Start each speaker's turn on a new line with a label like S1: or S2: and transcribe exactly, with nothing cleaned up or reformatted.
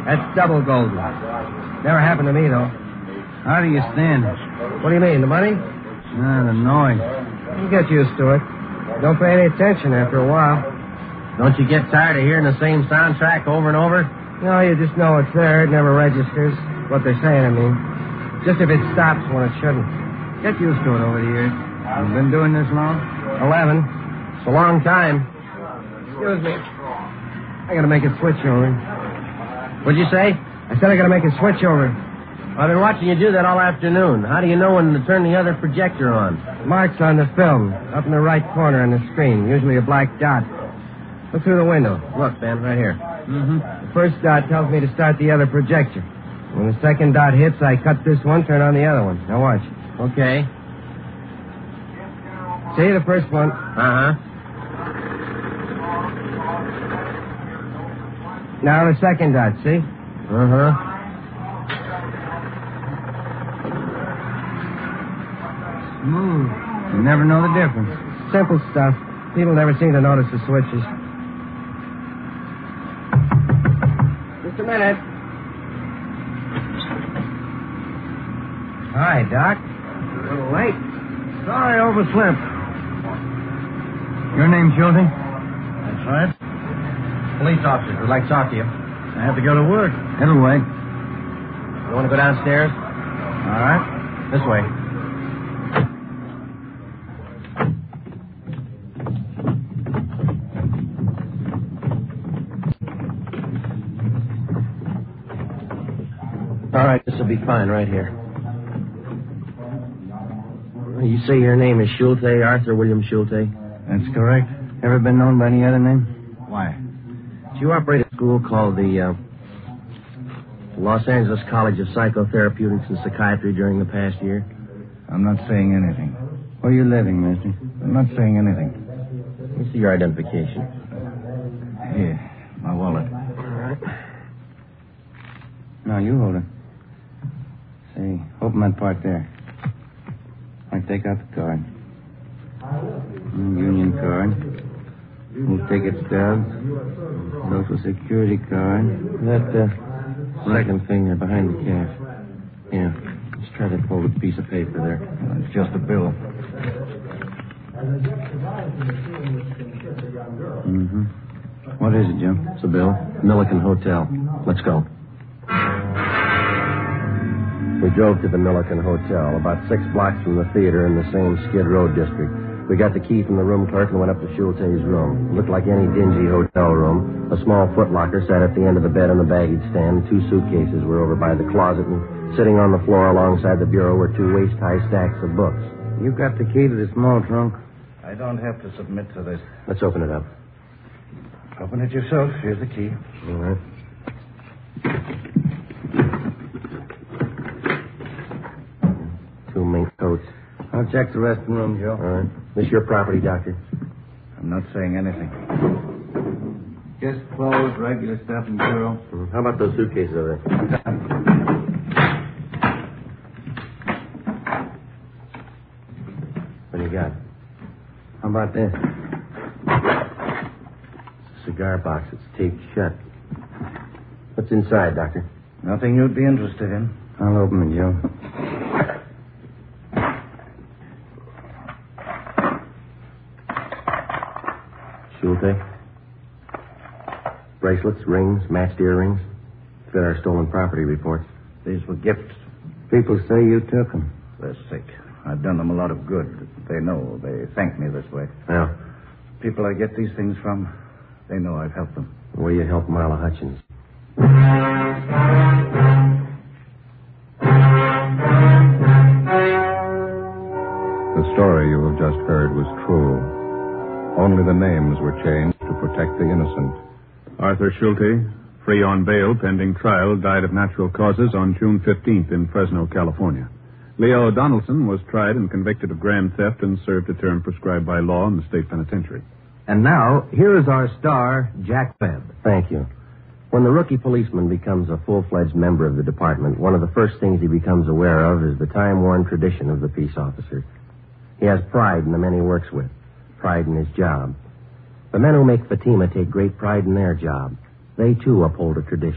S1: That's double golden. Never happened to me, though.
S2: How do you stand?
S1: What do you mean, the money?
S2: Ah, the noise.
S1: You get used to it. Don't pay any attention after a while.
S3: Don't you get tired of hearing the same soundtrack over and over?
S1: No, you just know it's there. It never registers. What they're saying, I mean. Just if it stops when it shouldn't.
S2: Get used to it over the years. You've been doing this long?
S1: Eleven.
S3: It's a long time.
S1: Excuse me. I gotta make a switch over.
S3: What'd you say?
S1: I said I gotta make a switch over.
S3: I've been watching you do that all afternoon. How do you know when to turn the other projector on?
S1: Marks on the film, up in the right corner on the screen, usually a black dot. Look through the window.
S3: Look, Ben, right here.
S2: Mm-hmm.
S1: The first dot tells me to start the other projector. When the second dot hits, I cut this one, turn on the other one. Now watch.
S3: Okay.
S1: See the first one?
S3: Uh-huh.
S1: Now the second dot, see?
S3: Uh-huh.
S2: Smooth. You never know the difference.
S1: Simple stuff. People never seem to notice the switches. Just a minute. Hi, Doc. A little late. Sorry, I overslept.
S2: Your name, Schulte?
S3: That's right. Police officers would like to talk to you.
S2: I have to go to work. It'll wait.
S3: You want to go downstairs?
S2: All right.
S3: This way. All right, this will be fine right here. You say your name is Schulte, Arthur William Schulte?
S2: That's correct. Ever been known by any other name? Why?
S3: Did you operate a school called the uh, Los Angeles College of Psychotherapeutics and Psychiatry during the past year?
S2: I'm not saying anything. Where are you living, mister? I'm not saying anything.
S3: Let me see your identification.
S2: Here, my wallet.
S3: All right.
S2: No, you hold it. Say, open that part there. I take out the card. Mm, Union card. We'll take it stubs. Social Security card.
S3: That uh, second finger behind the calf. Yeah. Let's try to fold a piece of paper there.
S2: Well, it's just a bill. Mm-hmm. What is it, Jim?
S3: It's a bill. Milliken Hotel. Let's go. We drove to the Milliken Hotel, about six blocks from the theater in the same Skid Row district. We got the key from the room clerk and went up to Schulte's room. It looked like any dingy hotel room. A small footlocker sat at the end of the bed on the baggage stand. Two suitcases were over by the closet, and sitting on the floor alongside the bureau were two waist-high stacks of books.
S2: You got the key to the small trunk?
S4: I don't have to submit to this.
S3: Let's open it up.
S4: Open it yourself. Here's the key.
S3: All right. Two mink coats.
S2: I'll check the rest of the room, Joe.
S3: All right. This your property, Doctor?
S4: I'm not saying anything.
S2: Just clothes, regular stuff in bureau.
S3: Mm-hmm. How about those suitcases over there? What do you got?
S2: How about this?
S3: It's a cigar box. It's taped shut. What's inside, Doctor?
S4: Nothing you'd be interested in.
S2: I'll open it, Joe.
S3: Schulte? Bracelets, rings, matched earrings. Fit our stolen property reports.
S4: These were gifts.
S2: People say you took them.
S4: They're sick. I've done them a lot of good. They know. They thank me this way.
S3: Yeah.
S4: People I get these things from, they know I've helped them.
S3: Will you help Marla Hutchins?
S5: The story you have just heard was true. Only the names were changed to protect the innocent.
S6: Arthur Schulte, free on bail pending trial, died of natural causes on June fifteenth in Fresno, California. Leo Donaldson was tried and convicted of grand theft and served a term prescribed by law in the state penitentiary.
S7: And now, here is our star, Jack Webb.
S3: Thank you. When the rookie policeman becomes a full-fledged member of the department, one of the first things he becomes aware of is the time-worn tradition of the peace officer. He has pride in the men he works with, pride in his job. The men who make Fatima take great pride in their job. They, too, uphold a tradition.